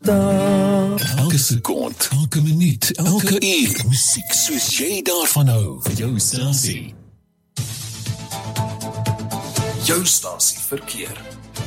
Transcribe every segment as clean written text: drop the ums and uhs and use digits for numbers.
daar. Elke sekond, elke minuut, elke uur. Musiek soos jy daarvan hou. Vir jou stasie. Jou stasie verkeer.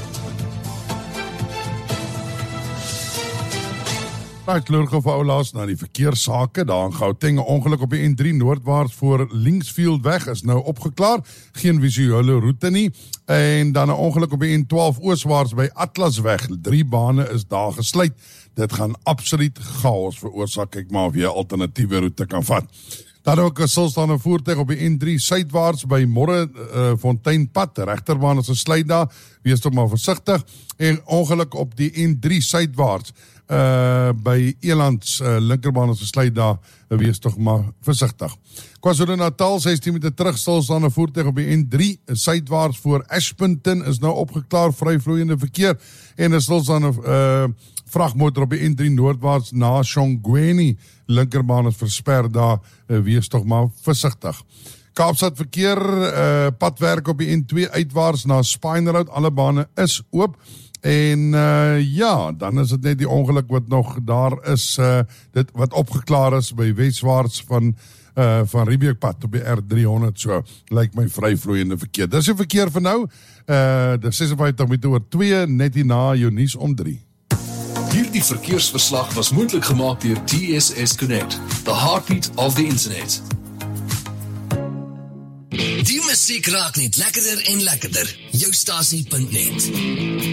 Right, loergeval laas na die verkeerssake, daar in Gauteng, 'n ongeluk op die N3 noordwaarts voor Linksfield weg is nou opgeklaar, geen visuele roete nie, en dan 'n ongeluk op die N12 ooswaarts by Atlasweg, 3 bane is daar gesluit, dit gaan absoluut chaos veroorsaak, kyk maar of jy 'n alternatiewe roete kan vat. Dan ook 'n stilstaande voertuig op die N3 suidwaarts by Fonteinpad, regterbaan is gesluit daar, wees toch maar versigtig, en ongeluk op die N3 suidwaarts, by Elands linkerbaan is gesluit daar, wees toch maar versigtig. KwaZulu-Natal, 16 meter terug, stilstaande voertuig op die N3, suidwaarts voor Ashburton is nou opgeklaar, vryvloeiende verkeer, en 'n stilstaande vrachtmotor op die N3 noordwaarts na Shongweni, linkerbaan is versper daar, wees toch maar versigtig. Kaapstad verkeer, padwerk op die N2 uitwaarts na Spine-Road, alle bane is oop, en ja, dan is dit net die ongeluk wat nog daar is, dit wat opgeklaar is by weswaarts van Riebeekpad op die R300, so lyk my vryvloeiende verkeer. Dis die verkeer vir nou, dis 56 minute oor 2, net hierna jou nuus om 3. Hierdie verkeersverslag was moontlik gemaak deur TSS Connect, the heartbeat of the internet. Die musiek raak net lekkerder en lekkerder. Joustasie.net